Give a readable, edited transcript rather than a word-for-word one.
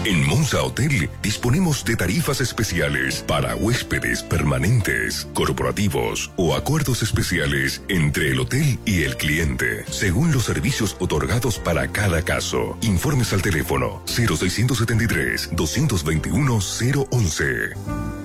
En Monza Hotel disponemos de tarifas especiales para huéspedes permanentes, corporativos o acuerdos especiales entre el hotel y el cliente, según los servicios otorgados para cada caso. Informes al teléfono 0673 221 011.